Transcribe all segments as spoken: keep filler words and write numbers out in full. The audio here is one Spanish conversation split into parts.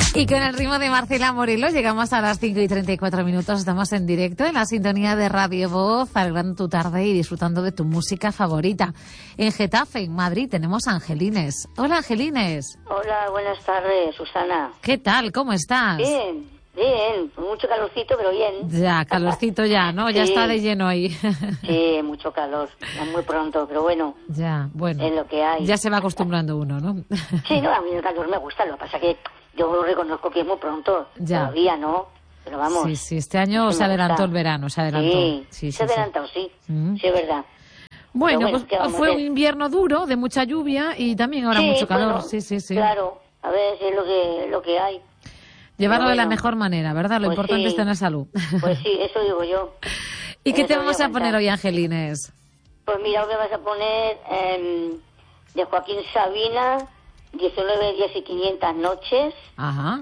Y con el ritmo de Marcela Morillo llegamos a las cinco y treinta y cuatro minutos. Estamos en directo en la sintonía de Radio Voz, alegrando tu tarde y disfrutando de tu música favorita. En Getafe, en Madrid, tenemos a Angelines. Hola, Angelines. Hola, buenas tardes, Susana. ¿Qué tal? ¿Cómo estás? Bien, bien. Mucho calorcito, pero bien. Ya, calorcito ya, ¿no? Sí. Ya está de lleno ahí. Sí, mucho calor. Muy pronto, pero bueno. Ya, bueno. Es lo que hay. Ya se va acostumbrando uno, ¿no? Sí, no, a mí el calor me gusta. Lo que pasa es que yo reconozco que es muy pronto. Ya. Todavía no, pero vamos. Sí, sí, este año se adelantó el verano, se adelantó. Sí, sí, sí se ha adelantado, sí. Sí, mm. sí, es verdad. Bueno, bueno pues fue un invierno duro, de mucha lluvia y también ahora sí, mucho calor. Bueno, sí, sí, sí. Claro, a ver si es lo que, lo que hay. Llevarlo bueno, de la mejor manera, ¿verdad? Lo pues importante sí, es tener salud. Pues sí, eso digo yo. ¿Y qué te vamos a poner hoy, Angelines? Pues mira, lo que vas a poner eh, de Joaquín Sabina, diecinueve días y quinientas noches. Ajá.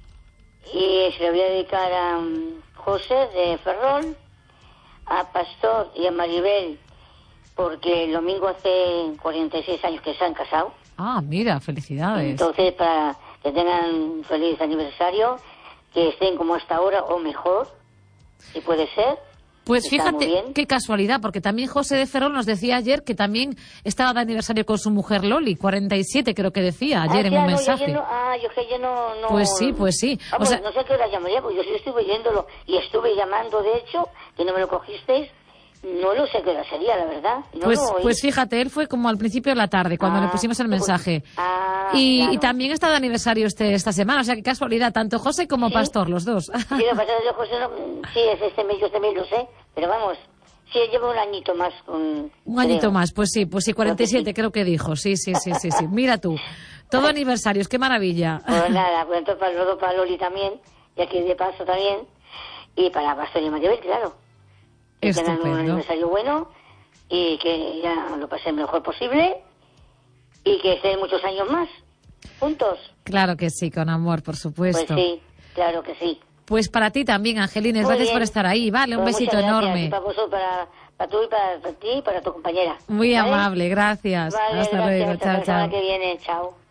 Y se lo voy a dedicar a um, José de Ferrol, a Pastor y a Maribel, porque el domingo hace cuarenta y seis años que se han casado. Ah, mira, felicidades. Entonces, para que tengan un feliz aniversario, que estén como hasta ahora o mejor, si puede ser. Pues fíjate, qué casualidad, porque también José de Ferrol nos decía ayer que también estaba de aniversario con su mujer Loli, cuarenta y siete creo que decía ayer ah, en ya, un no, mensaje. Yo, yo no, ah, yo que yo no, no... Pues sí, pues sí. Ah, o sea... no sé qué hora llamaría, porque yo sí estuve oyéndolo y estuve llamando, de hecho, que no me lo cogisteis. No lo sé qué hora sería, la verdad. No pues, lo pues fíjate, él fue como al principio de la tarde, cuando ah, le pusimos el mensaje. Pues, ah, y, claro. y también está de aniversario este esta semana, o sea, qué casualidad, tanto José como ¿Sí? Pastor, los dos. Sí, lo que pasa es que José no... Sí, es este mes, yo este mes lo sé, pero vamos... Sí, lleva un añito más. Con, un añito creo. más, pues sí, pues sí, cuarenta y siete creo que sí. Creo que dijo, sí, sí, sí, sí, sí. Mira tú, todo aniversarios, qué maravilla. Pues nada, pues entonces para los para Loli también, y aquí de paso también, y para Pastor y Maribel, claro. Que tengan un aniversario bueno, y que ya lo pasen lo mejor posible, y que estén muchos años más, juntos. Claro que sí, con amor, por supuesto. Pues sí, claro que sí. Pues para ti también, Angelines, Muy gracias bien. por estar ahí, vale, un pues besito enorme. Y para vosotros, para, para tú y para, para ti y para tu compañera. Muy ¿vale? amable, gracias. Vale, hasta gracias, luego, hasta chao, la semana chao. que viene, chao.